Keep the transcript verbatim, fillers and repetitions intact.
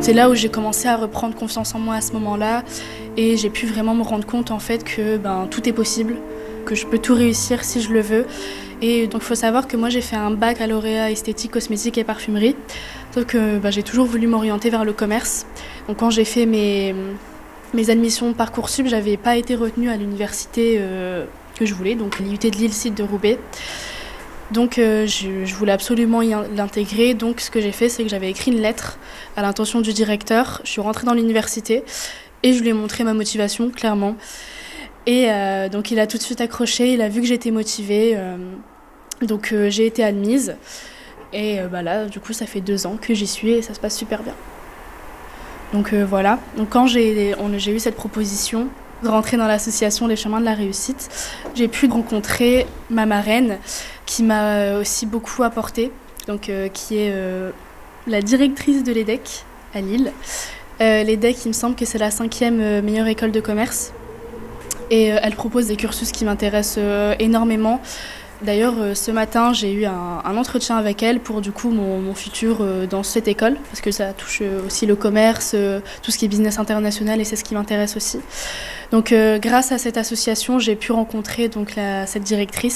C'est là où j'ai commencé à reprendre confiance en moi à ce moment-là et j'ai pu vraiment me rendre compte en fait que ben, tout est possible, que je peux tout réussir si je le veux. Et donc il faut savoir que moi j'ai fait un baccalauréat esthétique, cosmétique et parfumerie, sauf que ben, j'ai toujours voulu m'orienter vers le commerce. Donc quand j'ai fait mes, mes admissions Parcoursup, j'avais pas été retenue à l'université euh, que je voulais, donc l'I U T de Lille, site de Roubaix. Donc euh, je, je voulais absolument y l'intégrer, donc ce que j'ai fait c'est que j'avais écrit une lettre à l'intention du directeur, je suis rentrée dans l'université et je lui ai montré ma motivation clairement. Et euh, donc il a tout de suite accroché, il a vu que j'étais motivée, euh, donc euh, j'ai été admise et euh, bah là du coup ça fait deux ans que j'y suis et ça se passe super bien. Donc euh, voilà, donc quand j'ai, on, j'ai eu cette proposition de rentrer dans l'association Les Chemins de la Réussite, j'ai pu rencontrer ma marraine qui m'a aussi beaucoup apporté, donc, euh, qui est euh, la directrice de l'E D E C à Lille. Euh, L'E D E C, il me semble que c'est la cinquième euh, meilleure école de commerce et euh, elle propose des cursus qui m'intéressent euh, énormément. D'ailleurs, euh, ce matin, j'ai eu un, un entretien avec elle pour du coup mon, mon futur euh, dans cette école, parce que ça touche euh, aussi le commerce, euh, tout ce qui est business international, et c'est ce qui m'intéresse aussi. Donc, euh, grâce à cette association, j'ai pu rencontrer donc la, cette directrice